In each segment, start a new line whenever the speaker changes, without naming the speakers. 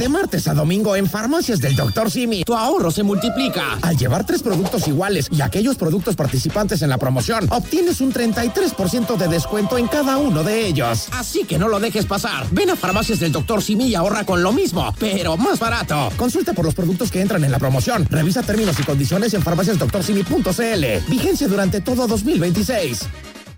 De martes a domingo en Farmacias del Dr. Simi, tu ahorro se multiplica. Al llevar 3 productos iguales y aquellos productos participantes en la promoción, obtienes un 33% de descuento en cada uno de ellos. Así que no lo dejes pasar. Ven a Farmacias del Dr. Simi y ahorra con lo mismo, pero más barato. Consulta por los productos que entran en la promoción. Revisa términos y condiciones en farmaciasdoctorsimi.cl. Vigencia durante todo 2026.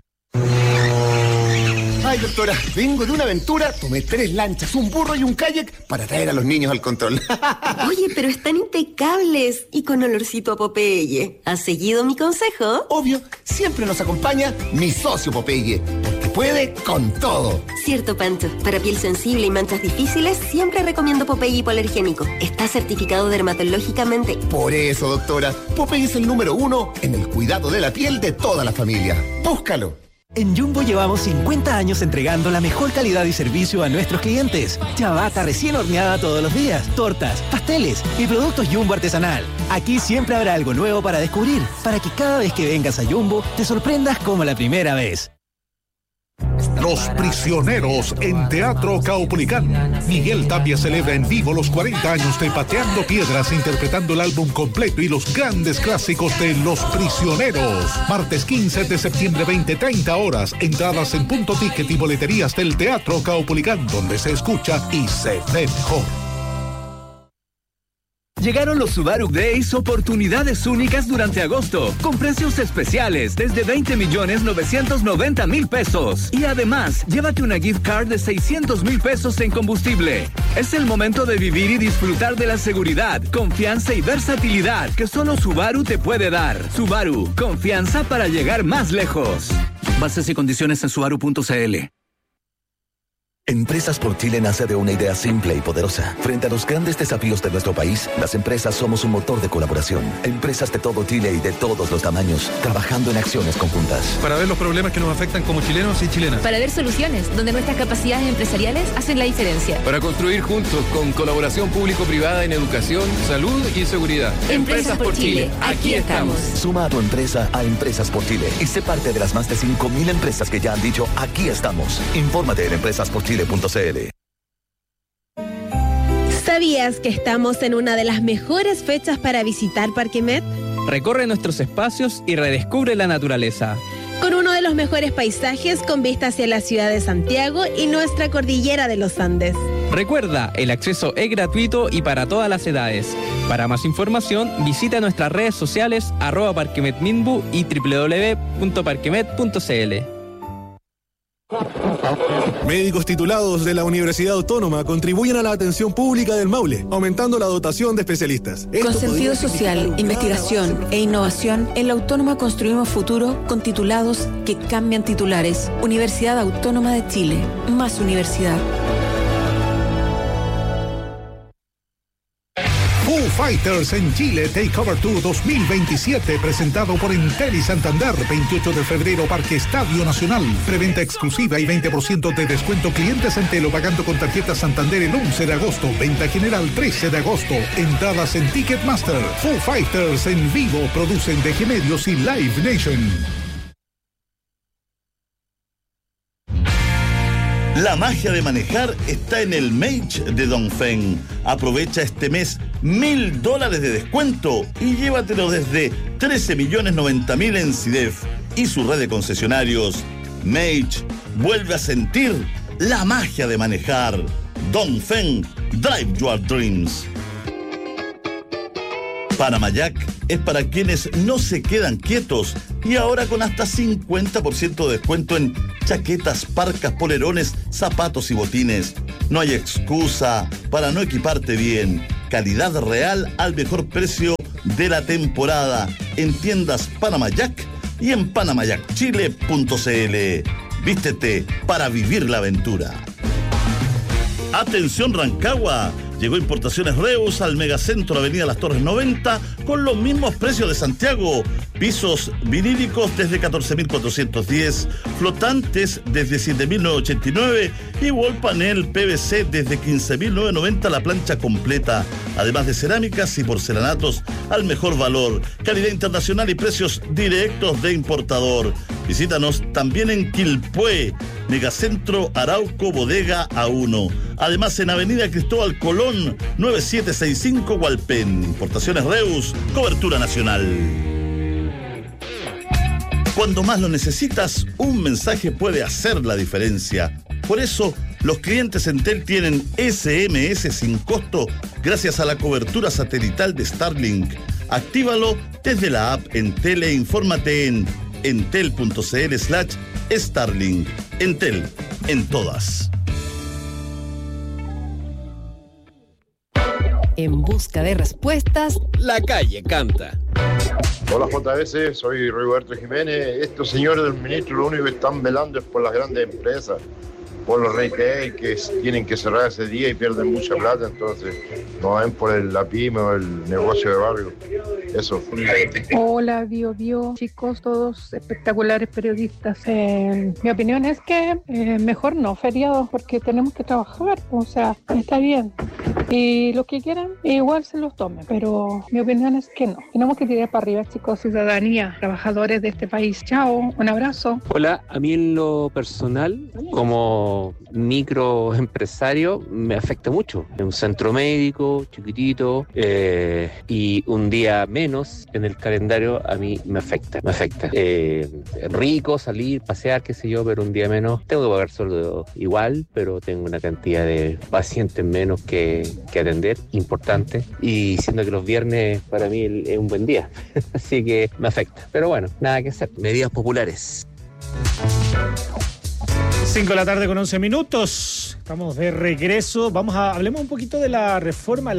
Ay, doctora, vengo de una aventura, tomé 3 lanchas, un burro y un kayak para traer a los niños al control.
Oye, pero están impecables y con olorcito a Popeye. ¿Has seguido mi consejo?
Obvio, siempre nos acompaña mi socio Popeye, porque puede con todo.
Cierto, Pancho. Para piel sensible y manchas difíciles, siempre recomiendo Popeye hipoalergénico. Está certificado dermatológicamente.
Por eso, doctora, Popeye es el número 1 en el cuidado de la piel de toda la familia. Búscalo.
En Jumbo llevamos 50 años entregando la mejor calidad y servicio a nuestros clientes. Ciabatta recién horneada todos los días, tortas, pasteles y productos Jumbo artesanal. Aquí siempre habrá algo nuevo para descubrir, para que cada vez que vengas a Jumbo te sorprendas como la primera vez.
Los Prisioneros en Teatro Caupolicán. Miguel Tapia celebra en vivo los 40 años de Pateando Piedras, interpretando el álbum completo y los grandes clásicos de Los Prisioneros. Martes 15 de septiembre, 20:30 horas. Entradas en Punto Ticket y boleterías del Teatro Caupolicán, donde se escucha y se ve mejor.
Llegaron los Subaru Days, oportunidades únicas durante agosto, con precios especiales desde 20.990.000 pesos. Y además, llévate una gift card de 600.000 pesos en combustible. Es el momento de vivir y disfrutar de la seguridad, confianza y versatilidad que solo Subaru te puede dar. Subaru, confianza para llegar más lejos. Bases y condiciones en subaru.cl.
Empresas por Chile nace de una idea simple y poderosa. Frente a los grandes desafíos de nuestro país, las empresas somos un motor de colaboración. Empresas de todo Chile y de todos los tamaños, trabajando en acciones conjuntas.
Para ver los problemas que nos afectan como chilenos y chilenas.
Para ver soluciones donde nuestras capacidades empresariales hacen la diferencia.
Para construir juntos con colaboración público-privada en educación, salud y seguridad.
Empresas por Chile, aquí estamos.
Suma a tu empresa a Empresas por Chile y sé parte de las más de 5.000 empresas que ya han dicho aquí estamos. Infórmate en empresasporchile.cl.
¿Sabías que estamos en una de las mejores fechas para visitar Parque Met?
Recorre nuestros espacios y redescubre la naturaleza.
Con uno de los mejores paisajes con vista hacia la ciudad de Santiago y nuestra cordillera de los Andes.
Recuerda, el acceso es gratuito y para todas las edades. Para más información, visita nuestras redes sociales @parquemetminbu y www.parquemet.cl.
Médicos titulados de la Universidad Autónoma contribuyen a la atención pública del Maule, aumentando la dotación de especialistas.
Con sentido social, investigación e innovación, en la Autónoma construimos futuro con titulados que cambian titulares. Universidad Autónoma de Chile. Más universidad.
Foo Fighters en Chile Takeover Tour 2027, presentado por Entel y Santander, 28 de febrero, Parque Estadio Nacional. Preventa exclusiva y 20% de descuento clientes Entel o pagando con tarjeta Santander el 11 de agosto. Venta general 13 de agosto. Entradas en Ticketmaster. Foo Fighters en vivo, producen DG Medios y Live Nation.
La magia de manejar está en el Mage de Dongfeng. Aprovecha este mes $1,000 de descuento y llévatelo desde 13.090.000 en CIDEF y su red de concesionarios. Mage vuelve a sentir la magia de manejar. Dongfeng, drive your dreams. Panamayac es para quienes no se quedan quietos y ahora con hasta 50% de descuento en chaquetas, parcas, polerones, zapatos y botines. No hay excusa para no equiparte bien. Calidad real al mejor precio de la temporada en tiendas Panamayac y en panamayacchile.cl. Vístete para vivir la aventura. Atención Rancagua. Llegó Importaciones Reus al Megacentro, Avenida Las Torres 90, con los mismos precios de Santiago. Pisos vinílicos desde 14.410, flotantes desde 7.989 y wall panel PVC desde 15.990 la plancha completa. Además de cerámicas y porcelanatos al mejor valor. Calidad internacional y precios directos de importador. Visítanos también en Quilpué, Megacentro Arauco Bodega A1. Además en Avenida Cristóbal Colón, 9765 Hualpén. Importaciones Reus, cobertura nacional. Cuando más lo necesitas, un mensaje puede hacer la diferencia. Por eso, los clientes Entel tienen SMS sin costo gracias a la cobertura satelital de Starlink. Actívalo desde la app Entel e infórmate en entel.cl/Starlink. Entel, en todas.
En busca de respuestas,
la calle canta.
Hola JS, soy Roberto Jiménez. Estos señores del ministro lo único que están velando es por las grandes empresas, por los retail que tienen que cerrar ese día y pierden mucha plata, entonces no ven por la pyme o el negocio de barrio. Eso.
Hola, Bio, chicos, todos espectaculares periodistas. Mi opinión es que mejor no feriados porque tenemos que trabajar, o sea, está bien. Y los que quieran, igual se los tomen, pero mi opinión es que no. Tenemos que tirar para arriba, chicos, ciudadanía, trabajadores de este país. Chao, un abrazo.
Hola, a mí en lo personal, como microempresario, me afecta mucho. En un centro médico, chiquitito, y un día menos en el calendario, a mí me afecta. Rico, salir, pasear, qué sé yo, pero un día menos. Tengo que pagar sueldo igual, pero tengo una cantidad de pacientes menos que atender, importante, y siendo que los viernes para mí es un buen día, así que me afecta, pero bueno, nada que hacer, medidas populares.
5 de la tarde con 11 minutos, estamos de regreso, hablemos un poquito de la reforma,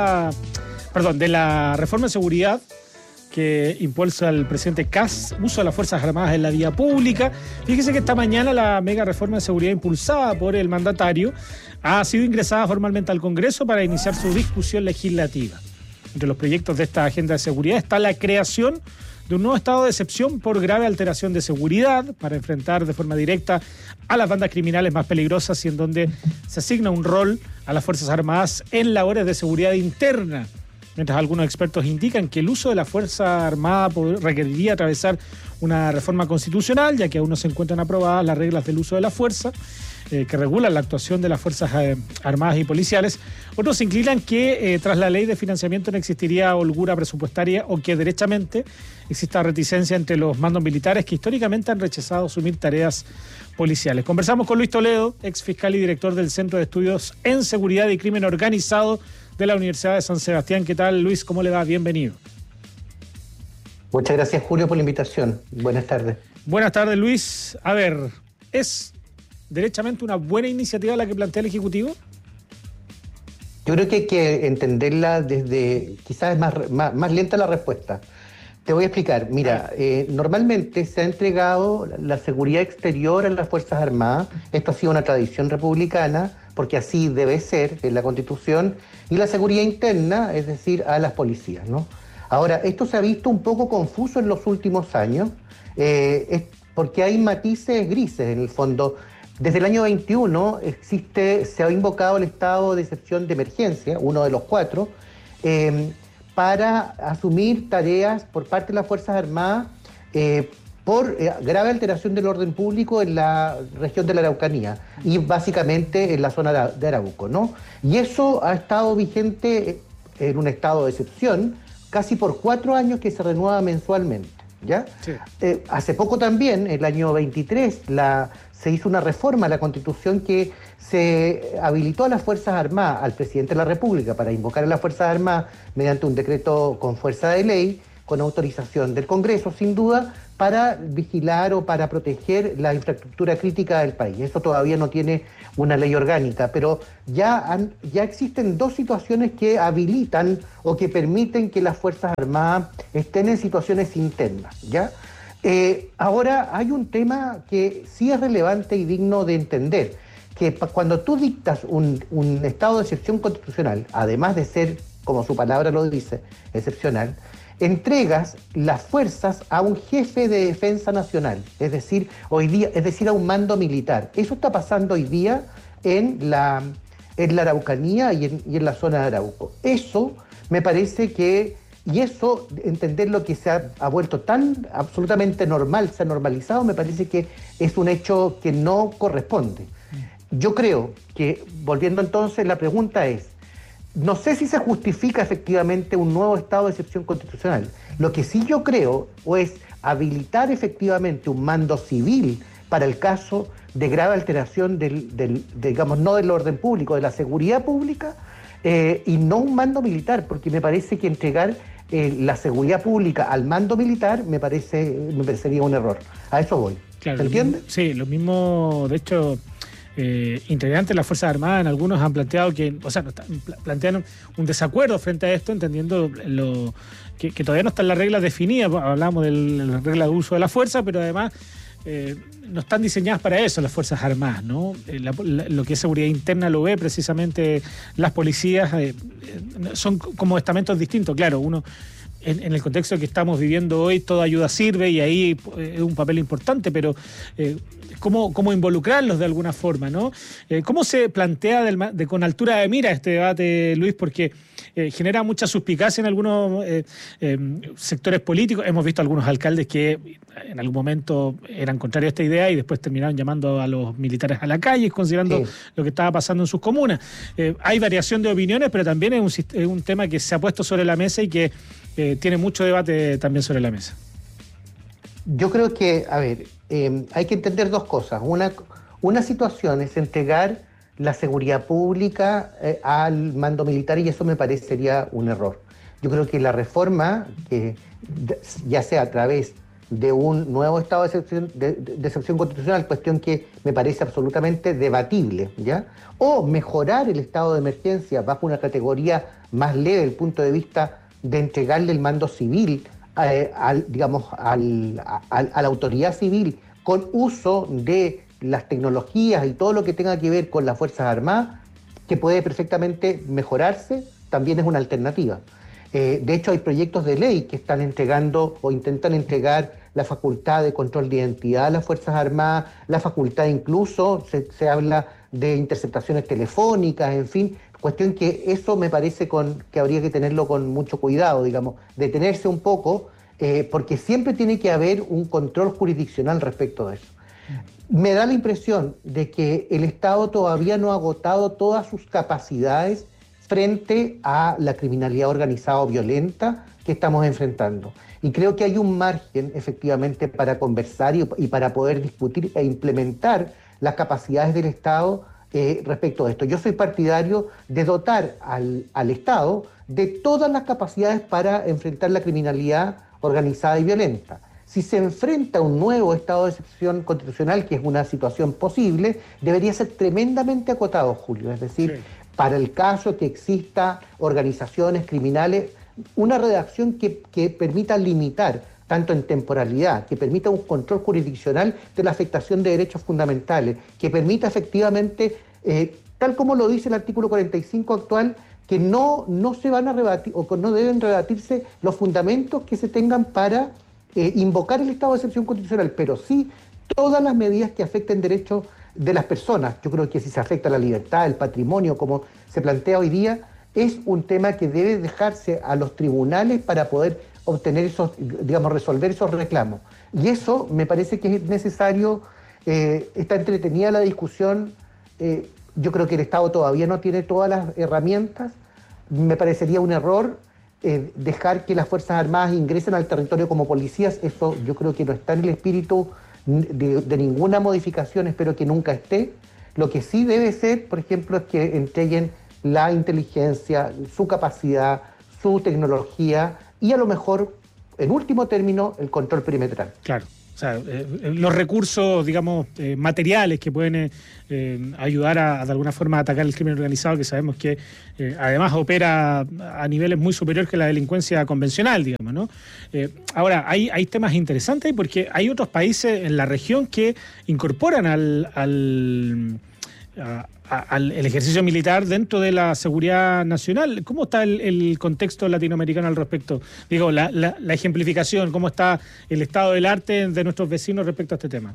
de la reforma de seguridad que impulsa el presidente Kast, uso de las Fuerzas Armadas en la vía pública. Fíjese que esta mañana la mega reforma de seguridad impulsada por el mandatario ha sido ingresada formalmente al Congreso para iniciar su discusión legislativa. Entre los proyectos de esta agenda de seguridad está la creación de un nuevo estado de excepción por grave alteración de seguridad para enfrentar de forma directa a las bandas criminales más peligrosas y en donde se asigna un rol a las Fuerzas Armadas en labores de seguridad interna. Mientras algunos expertos indican que el uso de la Fuerza Armada requeriría atravesar una reforma constitucional, ya que aún no se encuentran aprobadas las reglas del uso de la fuerza, que regulan la actuación de las Fuerzas Armadas y policiales. Otros inclinan que tras la ley de financiamiento no existiría holgura presupuestaria o que derechamente exista reticencia entre los mandos militares que históricamente han rechazado asumir tareas policiales. Conversamos con Luis Toledo, ex fiscal y director del Centro de Estudios en Seguridad y Crimen Organizado de la Universidad de San Sebastián. ¿Qué tal, Luis? ¿Cómo le va? Bienvenido.
Muchas gracias, Julio, por la invitación. Buenas tardes.
Buenas tardes, Luis. A ver, ¿es derechamente una buena iniciativa la que plantea el Ejecutivo?
Yo creo que hay que entenderla desde... Quizás es más lenta la respuesta. Te voy a explicar. Mira, normalmente se ha entregado la seguridad exterior a las Fuerzas Armadas. Esto ha sido una tradición republicana, porque así debe ser en la Constitución, y la seguridad interna, es decir, a las policías, ¿no? Ahora, esto se ha visto un poco confuso en los últimos años, porque hay matices grises en el fondo. Desde el año 21 se ha invocado el estado de excepción de emergencia, uno de los 4, para asumir tareas por parte de las Fuerzas Armadas por grave alteración del orden público en la región de la Araucanía y básicamente en la zona de Arauco, ¿no? Y eso ha estado vigente en un estado de excepción casi por 4 años que se renueva mensualmente, ¿ya? Sí. Hace poco también, el año 23, se hizo una reforma a la Constitución que se habilitó a las Fuerzas Armadas, al presidente de la República, para invocar a las Fuerzas Armadas mediante un decreto con fuerza de ley, con autorización del Congreso, sin duda, para vigilar o para proteger la infraestructura crítica del país. Eso todavía no tiene una ley orgánica, pero ya existen 2 situaciones que habilitan o que permiten que las Fuerzas Armadas estén en situaciones internas, ¿ya? Ahora hay un tema que sí es relevante y digno de entender, que cuando tú dictas un estado de excepción constitucional, además de ser, como su palabra lo dice, excepcional, entregas las fuerzas a un jefe de defensa nacional, es decir, a un mando militar. Eso está pasando hoy día en la Araucanía y en la zona de Arauco. Eso me parece que Y eso, entender lo que se ha vuelto tan absolutamente normal, se ha normalizado, me parece que es un hecho que no corresponde. Yo creo que, volviendo entonces, la pregunta es, no sé si se justifica efectivamente un nuevo estado de excepción constitucional. Lo que sí yo creo es habilitar efectivamente un mando civil para el caso de grave alteración digamos, no del orden público, de la seguridad pública, y no un mando militar, porque me parece que entregar la seguridad pública al mando militar me parecería un error. A eso voy.
Claro,
¿Se entiende?
Sí, lo mismo, de hecho, integrantes de las Fuerzas Armadas, en algunos han planteado plantean un desacuerdo frente a esto, entendiendo que todavía no están las reglas definidas. Hablamos de la regla de uso de la fuerza, pero además no están diseñadas para eso las Fuerzas Armadas, ¿no? Lo que es seguridad interna lo ve precisamente las policías, son como estamentos distintos. Claro, uno en el contexto que estamos viviendo hoy, toda ayuda sirve y ahí es un papel importante, pero ¿cómo involucrarlos de alguna forma, ¿no? ¿Cómo se plantea con altura de mira este debate, Luis? Porque genera mucha suspicacia en algunos sectores políticos. Hemos visto algunos alcaldes que en algún momento eran contrarios a esta idea y después terminaron llamando a los militares a la calle, considerando lo que estaba pasando en sus comunas. Hay variación de opiniones, pero también es un tema que se ha puesto sobre la mesa y que tiene mucho debate también sobre la mesa.
Yo creo que, hay que entender dos cosas. Una situación es entregar la seguridad pública al mando militar, y eso me parecería un error. Yo creo que la reforma, que ya sea a través de un nuevo estado de excepción constitucional, cuestión que me parece absolutamente debatible, ¿ya? O mejorar el estado de emergencia bajo una categoría más leve desde el punto de vista de entregarle el mando civil a la autoridad civil con uso de las tecnologías y todo lo que tenga que ver con las Fuerzas Armadas, que puede perfectamente mejorarse, también es una alternativa. De hecho, hay proyectos de ley que están entregando o intentan entregar la facultad de control de identidad a las Fuerzas Armadas, la facultad incluso, se habla de interceptaciones telefónicas, en fin, cuestión que eso me parece que habría que tenerlo con mucho cuidado, digamos, detenerse un poco, porque siempre tiene que haber un control jurisdiccional respecto de eso. Me da la impresión de que el Estado todavía no ha agotado todas sus capacidades frente a la criminalidad organizada o violenta que estamos enfrentando. Y creo que hay un margen, efectivamente, para conversar y para poder discutir e implementar las capacidades del Estado respecto a esto. Yo soy partidario de dotar al Estado de todas las capacidades para enfrentar la criminalidad organizada y violenta. Si se enfrenta a un nuevo estado de excepción constitucional, que es una situación posible, debería ser tremendamente acotado, Julio. Es decir, para el caso que exista organizaciones criminales, una redacción que permita limitar, tanto en temporalidad, que permita un control jurisdiccional de la afectación de derechos fundamentales, que permita efectivamente, tal como lo dice el artículo 45 actual, que no se van a rebatir o que no deben rebatirse los fundamentos que se tengan para invocar el estado de excepción constitucional, pero sí todas las medidas que afecten derechos de las personas. Yo creo que si se afecta la libertad, el patrimonio, como se plantea hoy día, es un tema que debe dejarse a los tribunales para poder obtener resolver esos reclamos. Y eso me parece que es necesario. Está entretenida la discusión. Yo creo que el Estado todavía no tiene todas las herramientas. Me parecería un error dejar que las Fuerzas Armadas ingresen al territorio como policías. Eso yo creo que no está en el espíritu de ninguna modificación, espero que nunca esté. Lo que sí debe ser, por ejemplo, es que entreguen la inteligencia, su capacidad, su tecnología y a lo mejor, en último término, el control perimetral.
Claro. O sea, los recursos, digamos, materiales que pueden ayudar de alguna forma a atacar el crimen organizado, que sabemos que además opera a niveles muy superiores que la delincuencia convencional, digamos, ¿no? Ahora, hay temas interesantes porque hay otros países en la región que incorporan al ejercicio militar dentro de la seguridad nacional. ¿Cómo está el contexto latinoamericano al respecto? Digo, la ejemplificación, ¿cómo está el estado del arte de nuestros vecinos respecto a este tema?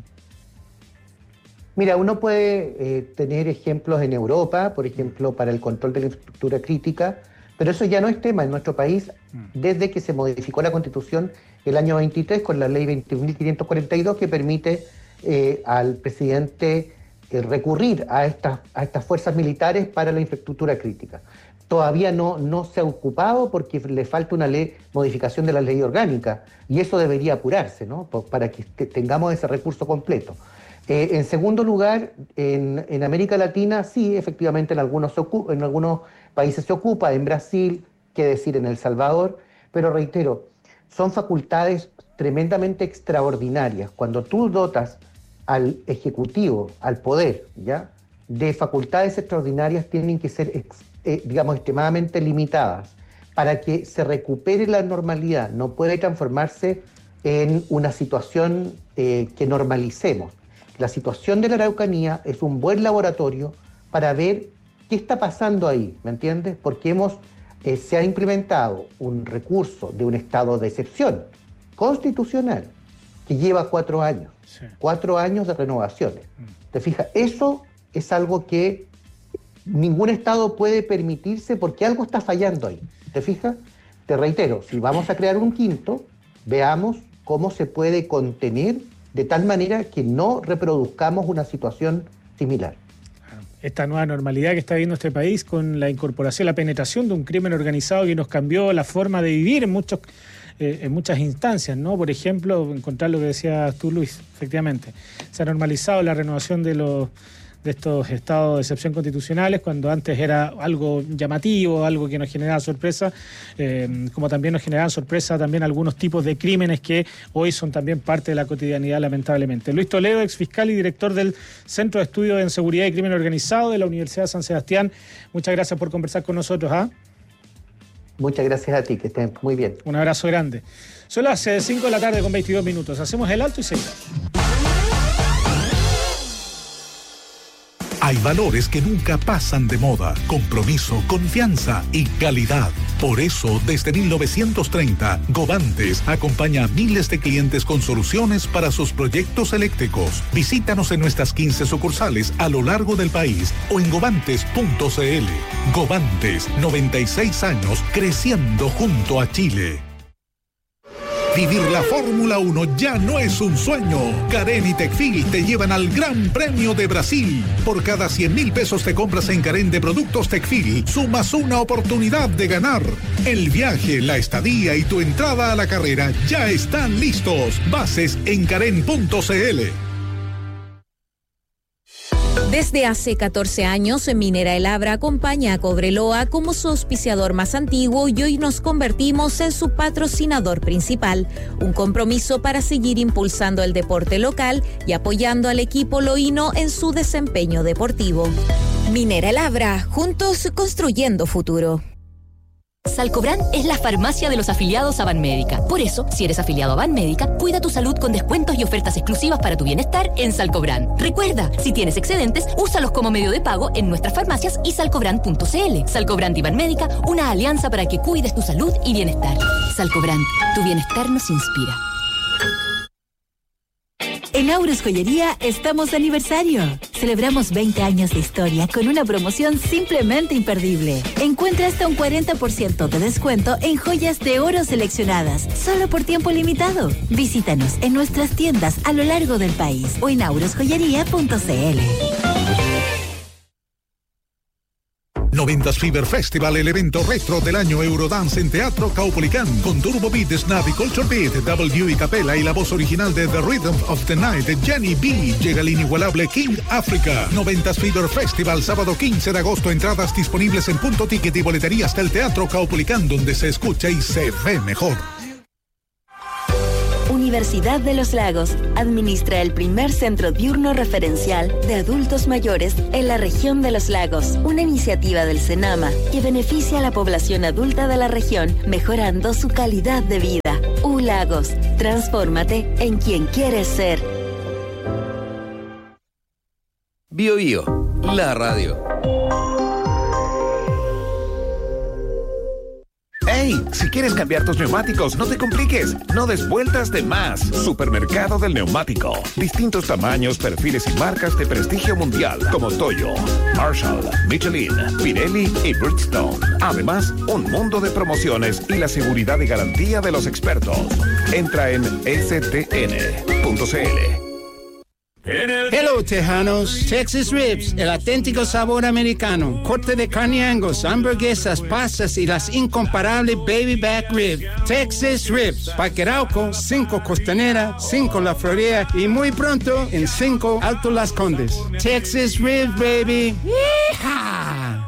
Mira, uno puede tener ejemplos en Europa, por ejemplo, para el control de la infraestructura crítica, Pero eso ya no es tema en nuestro país desde que se modificó la Constitución el año 23 con la ley 20.542 que permite al presidente recurrir a estas fuerzas militares para la infraestructura crítica. Todavía no se ha ocupado porque le falta una modificación de la ley orgánica y eso debería apurarse, ¿no? Para que tengamos ese recurso completo. En segundo lugar, en América Latina sí, efectivamente en algunos países se ocupa, en Brasil, qué decir, en El Salvador, pero reitero, son facultades tremendamente extraordinarias. Cuando tú dotas al Ejecutivo, al Poder, ¿ya?, de facultades extraordinarias, tienen que ser, extremadamente limitadas para que se recupere la normalidad. No puede transformarse en una situación que normalicemos. La situación de la Araucanía es un buen laboratorio para ver qué está pasando ahí, ¿me entiendes? Porque se ha implementado un recurso de un estado de excepción constitucional que lleva 4 años, 4 años de renovaciones. ¿Te fijas? Eso es algo que ningún estado puede permitirse porque algo está fallando ahí. ¿Te fijas? Te reitero, si vamos a crear un quinto, veamos cómo se puede contener de tal manera que no reproduzcamos una situación similar.
Esta nueva normalidad que está viviendo este país con la incorporación, la penetración de un crimen organizado que nos cambió la forma de vivir en muchas instancias, ¿no? Por ejemplo, encontrar lo que decías tú, Luis, efectivamente. Se ha normalizado la renovación de estos estados de excepción constitucionales, cuando antes era algo llamativo, algo que nos generaba sorpresa, como también nos generaban sorpresa también algunos tipos de crímenes que hoy son también parte de la cotidianidad, lamentablemente. Luis Toledo, exfiscal y director del Centro de Estudios en Seguridad y Crimen Organizado de la Universidad de San Sebastián, muchas gracias por conversar con nosotros.
Muchas gracias a ti, que estén muy bien.
Un abrazo grande. Son las 5 de la tarde con 22 minutos. Hacemos el alto y seguimos.
Hay valores que nunca pasan de moda: compromiso, confianza y calidad. Por eso, desde 1930, Govantes acompaña a miles de clientes con soluciones para sus proyectos eléctricos. Visítanos en nuestras 15 sucursales a lo largo del país o en govantes.cl. Govantes, 96 años creciendo junto a Chile. Vivir la Fórmula 1 ya no es un sueño. Carén y Tecfil te llevan al Gran Premio de Brasil. Por cada 100.000 pesos te compras en Carén de productos Tecfil, sumas una oportunidad de ganar. El viaje, la estadía y tu entrada a la carrera ya están listos. Bases en carén.cl.
Desde hace 14 años, Minera El Abra acompaña a Cobreloa como su auspiciador más antiguo y hoy nos convertimos en su patrocinador principal. Un compromiso para seguir impulsando el deporte local y apoyando al equipo loíno en su desempeño deportivo. Minera El Abra, juntos construyendo futuro.
Salcobran es la farmacia de los afiliados a Banmédica. Por eso, si eres afiliado a Banmédica, cuida tu salud con descuentos y ofertas exclusivas para tu bienestar en Salcobran. Recuerda, si tienes excedentes, úsalos como medio de pago en nuestras farmacias y salcobran.cl. Salcobran y Banmédica, una alianza para que cuides tu salud y bienestar. Salcobran, tu bienestar nos inspira.
En Aurus Joyería estamos de aniversario. Celebramos 20 años de historia con una promoción simplemente imperdible. Encuentra hasta un 40% de descuento en joyas de oro seleccionadas, solo por tiempo limitado. Visítanos en nuestras tiendas a lo largo del país o en aurusjoyería.cl.
90s Fever Festival, el evento retro del año Eurodance en Teatro Caupolicán, con Turbo Beat, Snap y Culture Beat, W y Capella y la voz original de The Rhythm of the Night de Jenny B. Llega el inigualable King Africa. 90s Fever Festival, sábado 15 de agosto. Entradas disponibles en Punto Ticket y boleterías del Teatro Caupolicán, donde se escucha y se ve mejor.
Universidad de los Lagos administra el primer centro diurno referencial de adultos mayores en la región de los lagos, una iniciativa del CENAMA que beneficia a la población adulta de la región, mejorando su calidad de vida. Lagos, transfórmate en quien quieres ser.
Bio Bio, la radio.
¡Hey! Si quieres cambiar tus neumáticos, no te compliques. No des vueltas de más. Supermercado del Neumático. Distintos tamaños, perfiles y marcas de prestigio mundial como Toyo, Marshall, Michelin, Pirelli y Bridgestone. Además, un mundo de promociones y la seguridad y garantía de los expertos. Entra en stn.cl.
Hello, Tejanos. Texas Ribs, el auténtico sabor americano. Corte de carne Angus, hamburguesas, pastas y las incomparables Baby Back Rib. Texas Ribs. Parque Arauco, 5 Costanera, 5 La Florida y muy pronto en 5 Alto Las Condes. Texas Ribs, baby. ¡Yeehaw!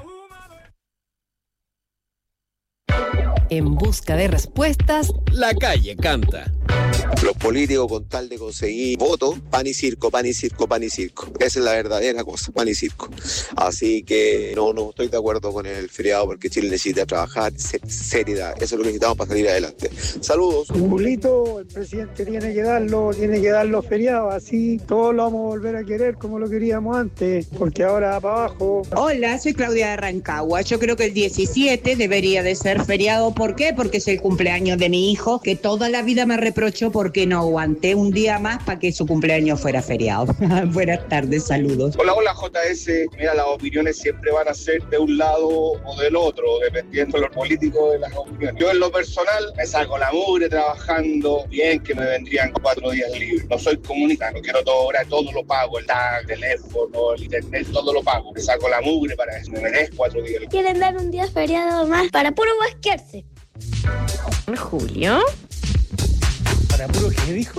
En busca de respuestas,
la calle canta.
Los políticos, con tal de conseguir votos, pan y circo, pan y circo, pan y circo. Esa es la verdadera cosa, pan y circo. Así que no estoy de acuerdo con el feriado porque Chile necesita trabajar, seriedad. Eso es lo que necesitamos para salir adelante. Saludos.
Julito, el presidente tiene que darlo feriado, así todos lo vamos a volver a querer como lo queríamos antes, porque ahora va para abajo.
Hola, soy Claudia de Rancagua. Yo creo que el 17 debería de ser feriado. ¿Por qué? Porque es el cumpleaños de mi hijo, que toda la vida me reprochó porque no aguanté un día más para que su cumpleaños fuera feriado. Buenas tardes, saludos.
Hola, JS. Mira, las opiniones siempre van a ser de un lado o del otro, dependiendo de los políticos de las opiniones. Yo en lo personal me saco la mugre trabajando bien, que me vendrían 4 días libres. No soy comunista, no quiero todo lo pago, el tag, el teléfono, el internet, todo lo pago. Me saco la mugre para eso, me merezco 4 días libres.
Quieren dar un día feriado más para puro basquearse.
Julio.
¿Para puro qué dijo?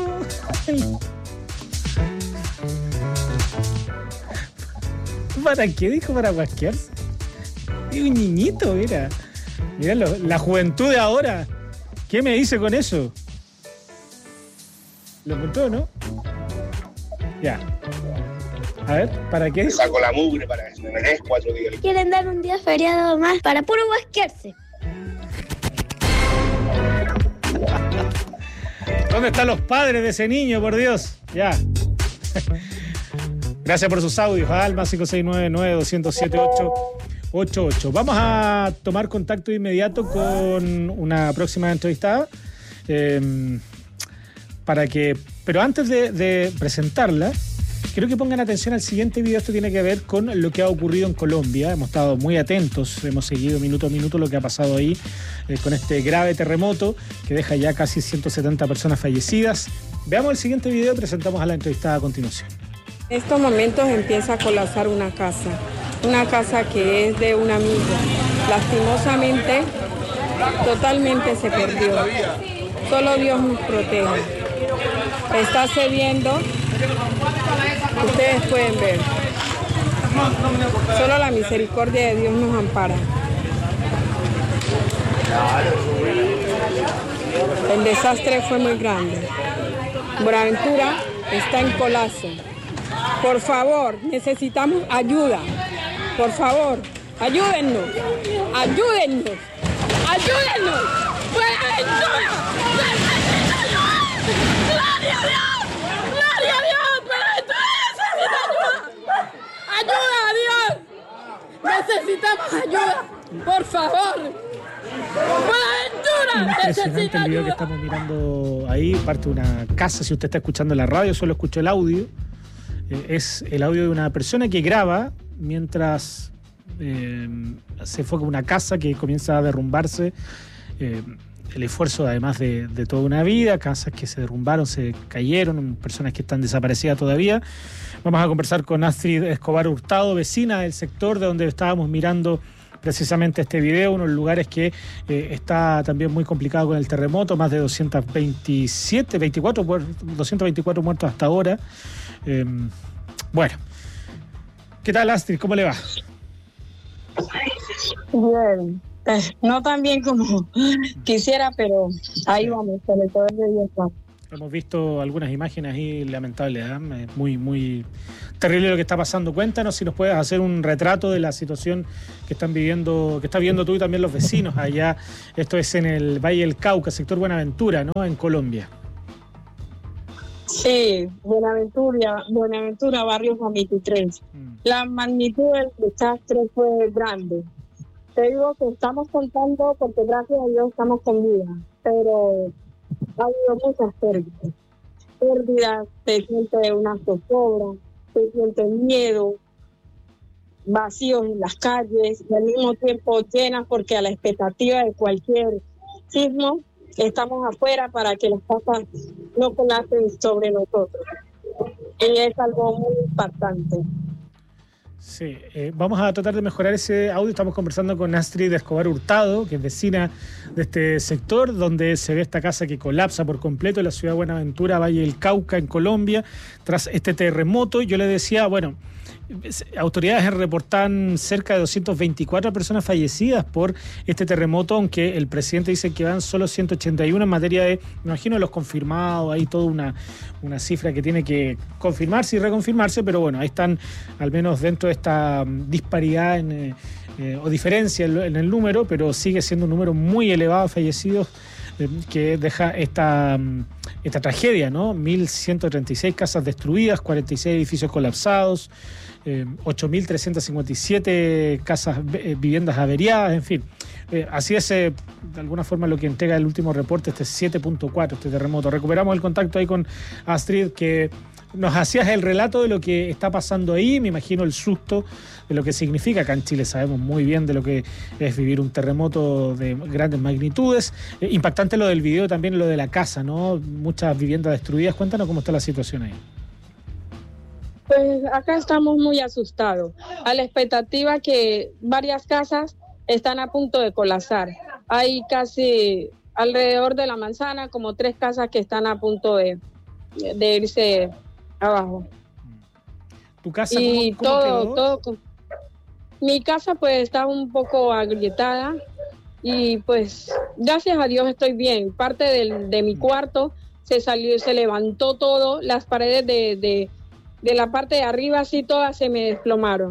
¿Para qué dijo? ¿Para guasquearse? Es un niñito, mira. Míralo, la juventud de ahora. ¿Qué me dice con eso? ¿Lo contó, no? Ya. A ver, ¿para qué?
Me saco la mugre para eso, me merezco 4 días.
Quieren dar un día feriado más para puro basquearse.
¿Dónde están los padres de ese niño, por Dios? Ya. Gracias por sus audios. Alma 5699-207-888. Vamos a tomar contacto de inmediato con una próxima entrevistada. Pero antes de presentarla, quiero que pongan atención al siguiente video. Esto tiene que ver con lo que ha ocurrido en Colombia. Hemos estado muy atentos, hemos seguido minuto a minuto lo que ha pasado ahí con este grave terremoto que deja ya casi 170 personas fallecidas. Veamos el siguiente video y presentamos a la entrevistada a continuación.
En estos momentos empieza a colapsar una casa que es de un amigo. Lastimosamente, totalmente se perdió. Solo Dios nos protege. Está cediendo. Ustedes pueden ver. Solo la misericordia de Dios nos ampara. El desastre fue muy grande. Buenaventura está en colapso. Por favor, necesitamos ayuda. Por favor, ayúdennos. Ayúdennos. Ayúdennos. Buenaventura. ¡Gloria a Dios! ¡Gloria a Dios! ¡Ayuda, Dios! ¡Necesitamos ayuda! ¡Por favor! ¡Buenaventura!
Impresionante el video que estamos mirando ahí, parte de una casa. Si usted está escuchando la radio, solo escuchó el audio. Es el audio de una persona que graba mientras se enfoca una casa que comienza a derrumbarse. El esfuerzo además de toda una vida, casas que se derrumbaron, se cayeron, personas que están desaparecidas todavía. Vamos a conversar con Astrid Escobar Hurtado, vecina del sector de donde estábamos mirando precisamente este video, unos lugares que está también muy complicado con el terremoto, más de 224 muertos hasta ahora. Bueno, ¿qué tal, Astrid? ¿Cómo le va?
Bien. No tan bien como quisiera, pero ahí vamos, con el poder de Dios.
Hemos visto algunas imágenes ahí lamentables, ¿eh? Muy, muy terrible lo que está pasando. Cuéntanos si nos puedes hacer un retrato de la situación que estás viviendo tú y también los vecinos allá. Esto es en el Valle del Cauca, sector Buenaventura, ¿no? En Colombia.
Sí, Buenaventura, barrio 23. La magnitud del desastre fue grande. Te digo que estamos contando porque gracias a Dios estamos con vida, pero ha habido muchas pérdidas. Pérdidas, se siente una zozobra, se siente miedo, vacíos en las calles y al mismo tiempo llenas porque a la expectativa de cualquier sismo estamos afuera para que las casas no colapsen sobre nosotros. Y es algo muy impactante.
Sí, vamos a tratar de mejorar ese audio. Estamos conversando con Astrid Escobar Hurtado, que es vecina de este sector, donde se ve esta casa que colapsa por completo en la ciudad de Buenaventura, Valle del Cauca, en Colombia, tras este terremoto. Yo le decía, bueno, autoridades reportan cerca de 224 personas fallecidas por este terremoto, aunque el presidente dice que van solo 181 en materia de, me imagino, los confirmados. Hay toda una cifra que tiene que confirmarse y reconfirmarse, pero bueno, ahí están al menos dentro de esta disparidad o diferencia en el número, pero sigue siendo un número muy elevado de fallecidos que deja esta tragedia, ¿no? 1.136 casas destruidas, 46 edificios colapsados, 8.357 casas, viviendas averiadas, en fin. Así es, de alguna forma, lo que entrega el último reporte, este 7.4, este terremoto. Recuperamos el contacto ahí con Astrid, que nos hacías el relato de lo que está pasando ahí. Me imagino el susto de lo que significa. Acá en Chile sabemos muy bien de lo que es vivir un terremoto de grandes magnitudes. Impactante lo del video, también lo de la casa, ¿no? Muchas viviendas destruidas. Cuéntanos cómo está la situación ahí.
Pues acá estamos muy asustados, a la expectativa que varias casas están a punto de colapsar. Hay casi alrededor de la manzana como 3 casas que están a punto de irse abajo.
¿Tu casa
y
cómo quedó?
todo. Mi casa pues está un poco agrietada y pues gracias a Dios estoy bien. Parte de mi cuarto se levantó todo, las paredes de la parte de arriba sí todas se me desplomaron.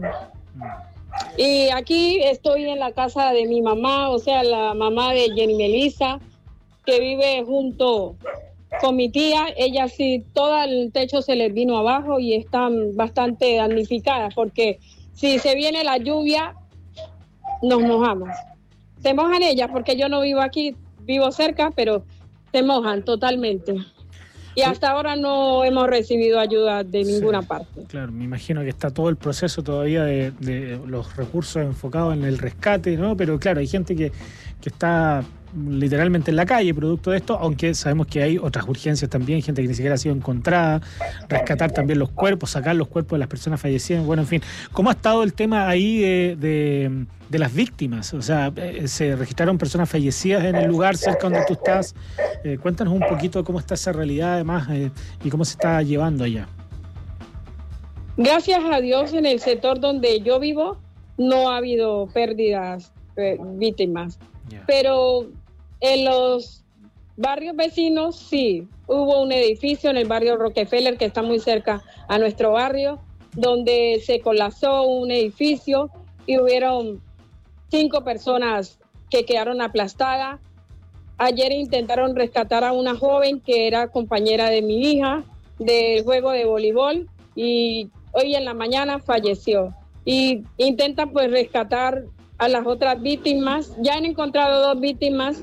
Y aquí estoy en la casa de mi mamá, o sea, la mamá de Jenny Melissa, que vive junto con mi tía. Ella sí, todo el techo se les vino abajo y están bastante damnificadas, porque si se viene la lluvia, nos mojamos. Se mojan ellas, porque yo no vivo aquí, vivo cerca, pero se mojan totalmente. Y hasta ahora no hemos recibido ayuda de ninguna parte.
Claro, me imagino que está todo el proceso todavía de los recursos enfocados en el rescate, ¿no? Pero claro, hay gente que está literalmente en la calle producto de esto, aunque sabemos que hay otras urgencias también, gente que ni siquiera ha sido encontrada, rescatar también los cuerpos, sacar los cuerpos de las personas fallecidas. Bueno, en fin, ¿cómo ha estado el tema ahí de las víctimas? O sea, se registraron personas fallecidas en el lugar cerca donde tú estás. Cuéntanos un poquito de cómo está esa realidad además y cómo se está llevando allá.
Gracias a Dios, en el sector donde yo vivo no ha habido pérdidas, víctimas. Pero en los barrios vecinos sí, hubo un edificio en el barrio Rockefeller que está muy cerca a nuestro barrio, donde se colapsó un edificio y hubieron 5 personas que quedaron aplastadas. Ayer intentaron rescatar a una joven que era compañera de mi hija del juego de voleibol y hoy en la mañana falleció. Y intentan pues rescatar a las otras víctimas. Ya han encontrado 2 víctimas,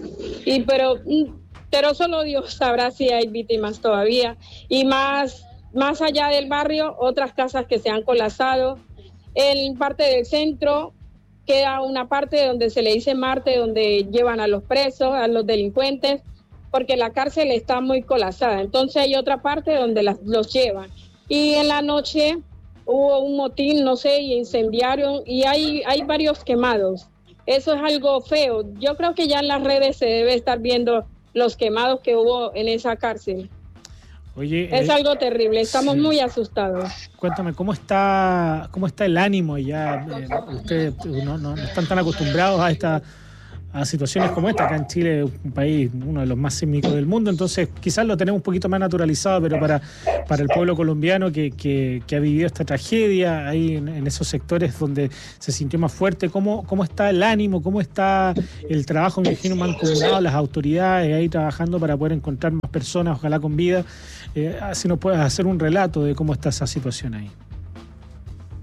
pero solo Dios sabrá si hay víctimas todavía. Y más allá del barrio, otras casas que se han colapsado. En parte del centro queda una parte donde se le dice Marte, donde llevan a los presos, a los delincuentes, porque la cárcel está muy colapsada. Entonces hay otra parte donde los llevan. Y en la noche hubo un motín, no sé, y incendiaron, y hay varios quemados. Eso es algo feo. Yo creo que ya en las redes se debe estar viendo los quemados que hubo en esa cárcel.
Oye,
es algo terrible, estamos muy asustados.
Cuéntame, ¿cómo está el ánimo allá? Ustedes no están tan acostumbrados a situaciones como esta. Acá en Chile, un país, uno de los más sísmicos del mundo, entonces quizás lo tenemos un poquito más naturalizado, pero para el pueblo colombiano que ha vivido esta tragedia ahí en esos sectores donde se sintió más fuerte, ¿cómo está el ánimo? ¿Cómo está el trabajo? Me imagino mancomunado, las autoridades ahí trabajando para poder encontrar más personas, ojalá con vida. Si nos puedes hacer un relato de cómo está esa situación ahí.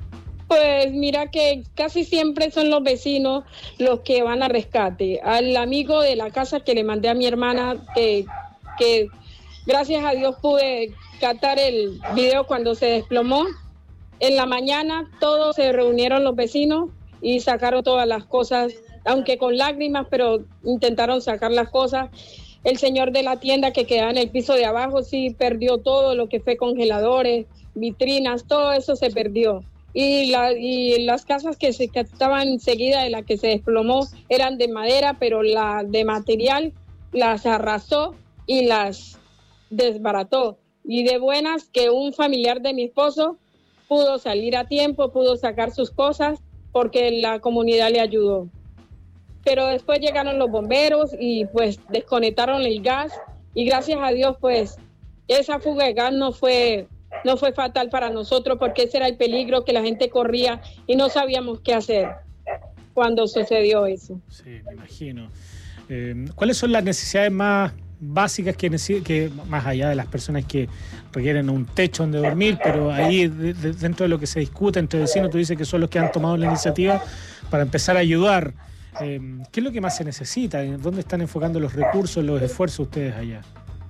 Pues mira que casi siempre son los vecinos los que van a rescate. Al amigo de la casa que le mandé a mi hermana, que gracias a Dios pude captar el video cuando se desplomó. En la mañana todos se reunieron los vecinos y sacaron todas las cosas, aunque con lágrimas, pero intentaron sacar las cosas. El señor de la tienda que quedaba en el piso de abajo sí perdió todo lo que fue congeladores, vitrinas, todo eso se perdió. Y las casas que estaban enseguida de la que se desplomó eran de madera, pero la de material las arrasó y las desbarató. Y de buenas que un familiar de mi esposo pudo salir a tiempo, pudo sacar sus cosas porque la comunidad le ayudó. Pero después llegaron los bomberos y pues desconectaron el gas y gracias a Dios pues esa fuga de gas no fue fatal para nosotros porque ese era el peligro que la gente corría y no sabíamos qué hacer cuando sucedió eso.
Sí, me imagino. ¿Cuáles son las necesidades más básicas que más allá de las personas que requieren un techo donde dormir, pero ahí dentro de lo que se discute entre vecinos, tú dices que son los que han tomado la iniciativa para empezar a ayudar? ¿Qué es lo que más se necesita? ¿Dónde están enfocando los recursos, los esfuerzos ustedes allá?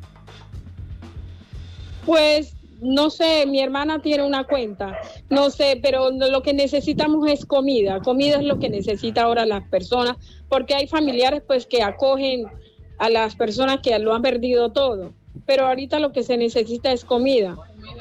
Pues no sé, mi hermana tiene una cuenta, no sé, pero lo que necesitamos es comida. Comida es lo que necesita ahora las personas, porque hay familiares pues que acogen a las personas que lo han perdido todo. Pero ahorita lo que se necesita es comida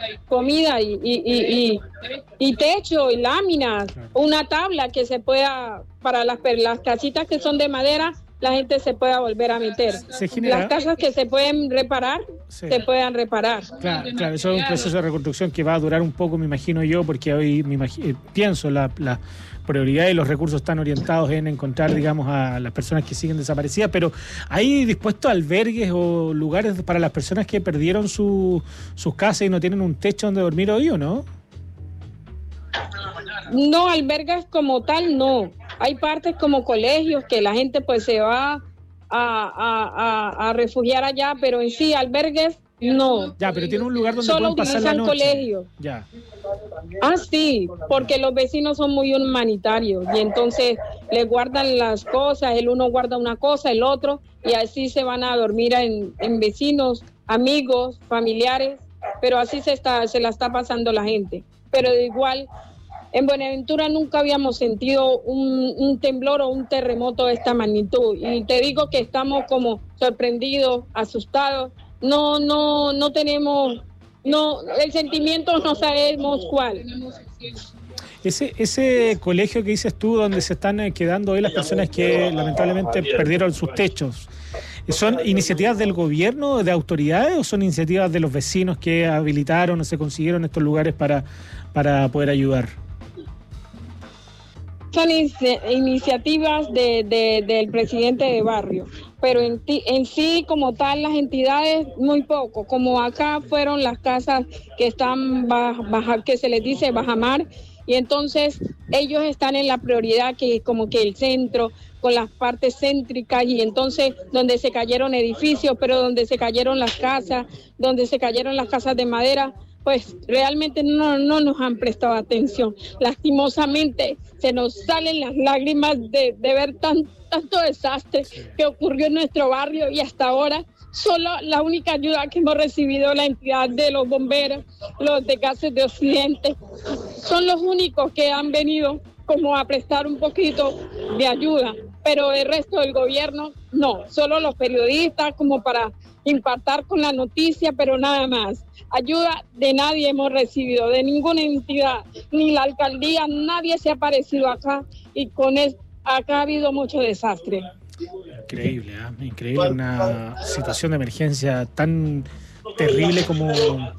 y techo y láminas, una tabla que se pueda, para las casitas que son de madera, la gente se pueda volver a meter. Las casas que se pueden reparar, se puedan reparar.
Claro, eso es un proceso de reconstrucción que va a durar un poco, me imagino yo, porque hoy pienso la prioridad y los recursos están orientados en encontrar, digamos, a las personas que siguen desaparecidas, pero ¿hay dispuestos albergues o lugares para las personas que perdieron sus casas y no tienen un techo donde dormir hoy o no?
No, albergues como tal no. Hay partes como colegios que la gente pues se va a refugiar allá, pero en sí albergues no.
Ya, pero tiene un lugar donde
solo
pueden pasar la noche.
Colegios.
Ya.
Sí, porque los vecinos son muy humanitarios y entonces les guardan las cosas, el uno guarda una cosa, el otro, y así se van a dormir en vecinos, amigos, familiares, pero así se la está pasando la gente. Pero de igual, en Buenaventura nunca habíamos sentido un temblor o un terremoto de esta magnitud, y te digo que estamos como sorprendidos, asustados, no tenemos, el sentimiento no sabemos cuál.
Ese colegio que dices tú, donde se están quedando hoy las personas que lamentablemente perdieron sus techos, ¿son iniciativas del gobierno, de autoridades, o son iniciativas de los vecinos que habilitaron o se consiguieron estos lugares para poder ayudar?
Son iniciativas del presidente de barrio, pero en sí como tal las entidades muy poco, como acá fueron las casas que están que se les dice bajamar, y entonces ellos están en la prioridad que como que el centro, con las partes céntricas, y entonces donde se cayeron edificios, pero donde se cayeron las casas, donde se cayeron las casas de madera, pues realmente no nos han prestado atención. Lastimosamente se nos salen las lágrimas de ver tanto desastre que ocurrió en nuestro barrio, y hasta ahora solo la única ayuda que hemos recibido la entidad de los bomberos, los de Gases de Occidente, son los únicos que han venido como a prestar un poquito de ayuda, pero el resto del gobierno no, solo los periodistas como para impactar con la noticia, pero nada más. Ayuda de nadie hemos recibido, de ninguna entidad, ni la alcaldía, nadie se ha aparecido acá, y acá ha habido mucho desastre.
Increíble, increíble, una situación de emergencia tan terrible como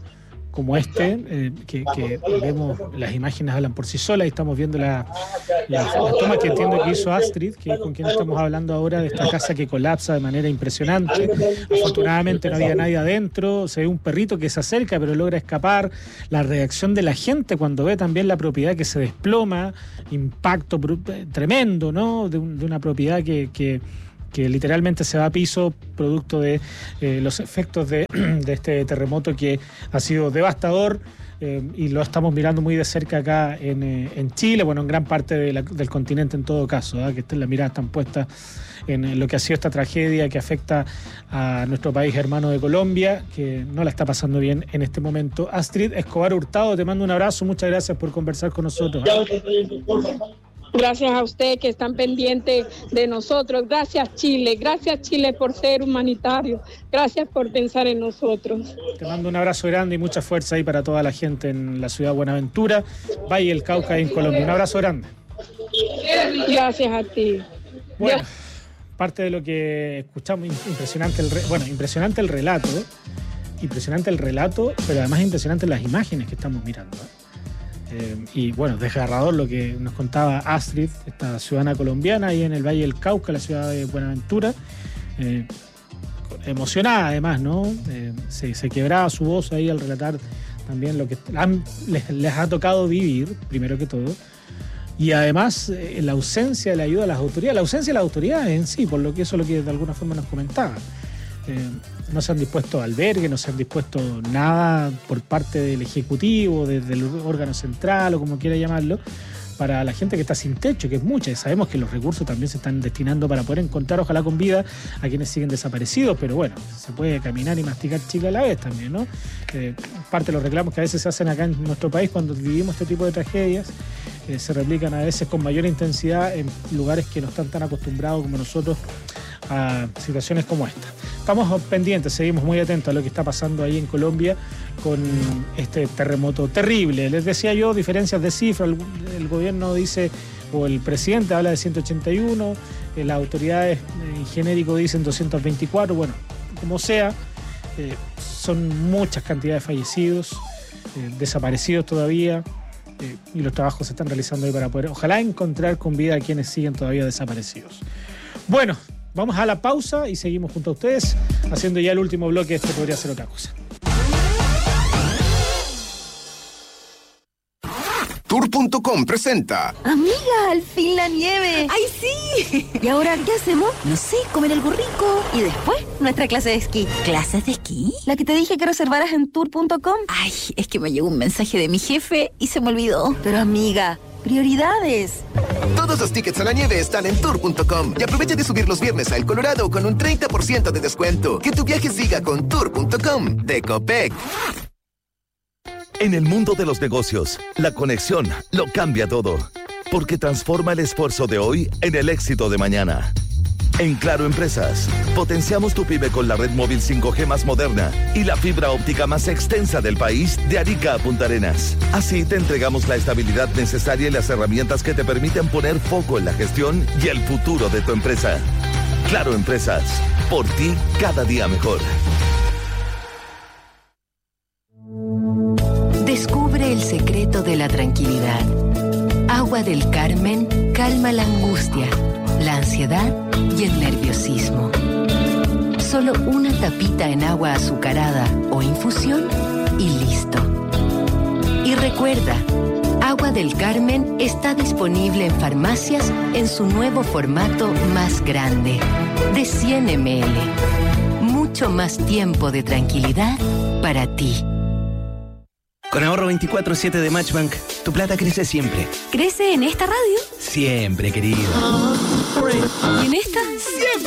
que vemos, las imágenes hablan por sí solas, y estamos viendo la toma que entiendo que hizo Astrid, que es con quien estamos hablando ahora, de esta casa que colapsa de manera impresionante. Afortunadamente no había nadie adentro, se ve un perrito que se acerca pero logra escapar, la reacción de la gente cuando ve también la propiedad que se desploma, impacto tremendo, ¿no? De una propiedad que literalmente se va a piso producto de los efectos de este terremoto que ha sido devastador y lo estamos mirando muy de cerca acá en Chile, bueno, en gran parte del continente en todo caso, que las miradas están puestas en lo que ha sido esta tragedia que afecta a nuestro país hermano de Colombia, que no la está pasando bien en este momento. Astrid Escobar Hurtado, te mando un abrazo, muchas gracias por conversar con nosotros.
Gracias a usted que están pendientes de nosotros. Gracias Chile por ser humanitario. Gracias por pensar en nosotros.
Te mando un abrazo grande y mucha fuerza ahí para toda la gente en la ciudad de Buenaventura, Valle del Cauca y en Colombia. Un abrazo grande.
Gracias a ti.
Bueno, parte de lo que escuchamos, impresionante el relato, pero además impresionante las imágenes que estamos mirando. Y bueno, desgarrador lo que nos contaba Astrid, esta ciudadana colombiana ahí en el Valle del Cauca, la ciudad de Buenaventura, emocionada además, ¿no? Se quebraba su voz ahí al relatar también lo que les ha tocado vivir, primero que todo, y además la ausencia de la ayuda de las autoridades en sí, por lo que eso es lo que de alguna forma nos comentaba. No se han dispuesto albergue, no se han dispuesto nada por parte del Ejecutivo, desde el órgano central o como quiera llamarlo, para la gente que está sin techo, que es mucha, y sabemos que los recursos también se están destinando para poder encontrar, ojalá con vida, a quienes siguen desaparecidos, pero bueno, se puede caminar y masticar chicle a la vez también, ¿no? Parte de los reclamos que a veces se hacen acá en nuestro país cuando vivimos este tipo de tragedias, se replican a veces con mayor intensidad en lugares que no están tan acostumbrados como nosotros a situaciones como esta. Estamos pendientes, seguimos muy atentos a lo que está pasando ahí en Colombia con este terremoto terrible. Les decía yo, diferencias de cifras, el gobierno dice, o el presidente habla de 181, las autoridades en genérico dicen 224, bueno, como sea, son muchas cantidades de fallecidos, desaparecidos todavía, y los trabajos se están realizando ahí para poder, ojalá, encontrar con vida a quienes siguen todavía desaparecidos. Bueno, vamos a la pausa y seguimos junto a ustedes haciendo ya el último bloque. Este podría ser otra cosa.
Tour.com presenta.
Amiga, al fin la nieve. ¡Ay, sí! ¿Y ahora qué hacemos? No sé, comer algo rico. Y después, nuestra clase de esquí. ¿Clases de esquí? La que te dije que reservaras en Tour.com. Ay, es que me llegó un mensaje de mi jefe y se me olvidó. Pero amiga, prioridades.
Todos los tickets a la nieve están en Tour.com. Y aprovecha de subir los viernes a El Colorado con un 30% de descuento. Que tu viaje siga con Tour.com de Copec.
En el mundo de los negocios, la conexión lo cambia todo, porque transforma el esfuerzo de hoy en el éxito de mañana. En Claro Empresas, potenciamos tu pyme con la red móvil 5G más moderna y la fibra óptica más extensa del país, de Arica a Punta Arenas. Así te entregamos la estabilidad necesaria y las herramientas que te permiten poner foco en la gestión y el futuro de tu empresa. Claro Empresas, por ti cada día mejor.
Descubre el secreto de la tranquilidad. Agua del Carmen calma la angustia, la ansiedad y el nerviosismo. Solo una tapita en agua azucarada o infusión y listo. Y recuerda, Agua del Carmen está disponible en farmacias en su nuevo formato más grande, de 100 ml. Mucho más tiempo de tranquilidad para ti.
Con ahorro 24/7 de Matchbank, tu plata crece siempre.
¿Crece en esta radio?
Siempre, querido.
¿Y en esta?
¡Siempre!